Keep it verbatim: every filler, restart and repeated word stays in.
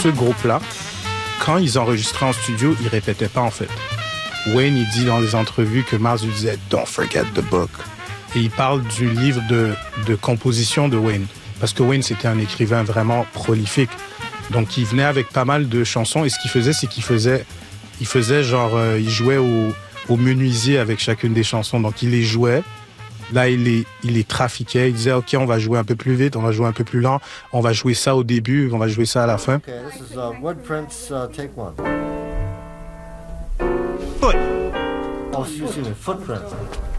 ce groupe-là, quand ils enregistraient en studio, ils répétaient pas en fait. Wayne, il dit dans les entrevues que Mars lui disait « Don't forget the book ». Et il parle du livre de, de composition de Wayne. Parce que Wayne, c'était un écrivain vraiment prolifique. Donc, il venait avec pas mal de chansons. Et ce qu'il faisait, c'est qu'il faisait, il faisait genre, euh, il jouait au, au menuisier avec chacune des chansons. Donc, il les jouait. Là, il les, il les trafiquait. Il disait, OK, on va jouer un peu plus vite, on va jouer un peu plus lent. On va jouer ça au début, on va jouer ça à la fin. Okay, this is uh, Wood Prince, uh, take one. Foot. Oh, excuse me, Footprint.